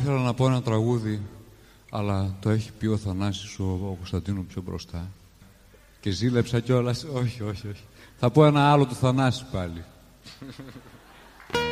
ήθελα να πω ένα τραγούδι, αλλά το έχει πει ο Θανάσης, ο Κωνσταντίνου πιο μπροστά. Και ζήλεψα κιόλας. Όχι. Θα πω ένα άλλο του Θανάση πάλι.